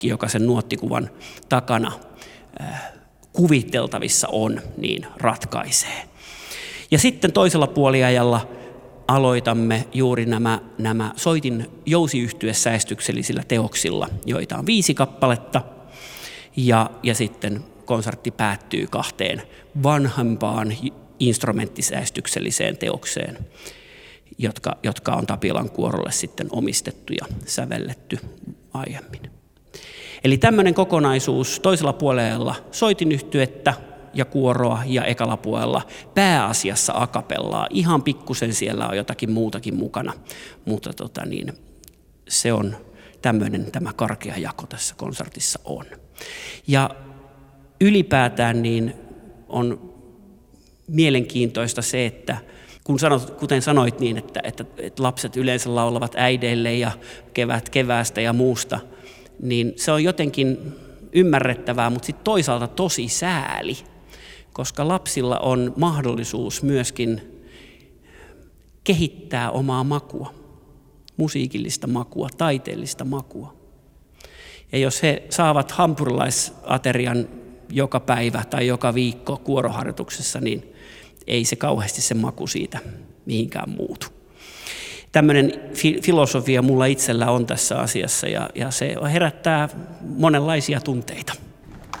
joka sen nuottikuvan takana kuviteltavissa on, niin ratkaisee. Ja sitten toisella puoliajalla aloitamme juuri nämä soitin jousiyhtyesäestyksellisillä teoksilla, joita on 5 kappaletta, ja sitten konsertti päättyy 2 vanhempaan instrumenttisäestykselliseen teokseen, jotka on Tapiolan kuorolle sitten omistettu ja sävelletty aiemmin. Eli tämmöinen kokonaisuus, toisella puolella soitinyhtyettä ja kuoroa ja ekalla puolella pääasiassa a cappellaa. Ihan pikkusen siellä on jotakin muutakin mukana, mutta se on tämmöinen tämä karkea jako tässä konsertissa on. Ja ylipäätään niin on mielenkiintoista se, että kuten sanoit niin, että lapset yleensä laulavat äideille ja kevät keväästä ja muusta, niin se on jotenkin ymmärrettävää, mutta sitten toisaalta tosi sääli, koska lapsilla on mahdollisuus myöskin kehittää omaa makua, musiikillista makua, taiteellista makua. Ja jos he saavat hampurilaisaterian joka päivä tai joka viikko kuoroharjoituksessa, niin ei se kauheasti se maku siitä mihinkään muutu. Tämmöinen filosofia mulla itsellä on tässä asiassa ja se herättää monenlaisia tunteita.